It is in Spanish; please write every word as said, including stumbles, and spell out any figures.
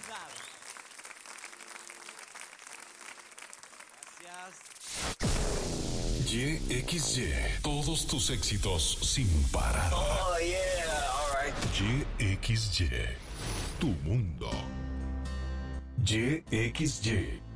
sabes. Gracias. Y X Y, todos tus éxitos sin parar. Oh, yeah, all right. Y X Y, tu mundo. Y X Y.